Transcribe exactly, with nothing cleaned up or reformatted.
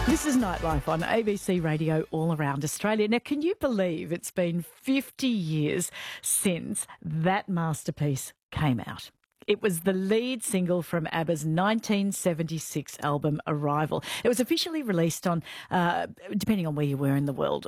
This is Nightlife on A B C Radio all around Australia. Now, can you believe it's been fifty years since that masterpiece came out? It was the lead single from ABBA's nineteen seventy-six album Arrival. It was officially released on, uh, depending on where you were in the world,